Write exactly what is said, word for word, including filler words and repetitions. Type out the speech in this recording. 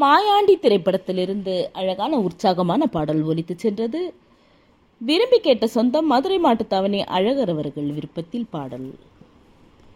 மாயாண்டி திரைப்படத்திலிருந்து அழகான உற்சாகமான பாடல் ஒலித்து சென்றது. விரும்பி கேட்ட சொந்தம் மதுரை மாட்டுத்தாவணி அழகர் அவர்கள் விருப்பத்தில் பாடல்.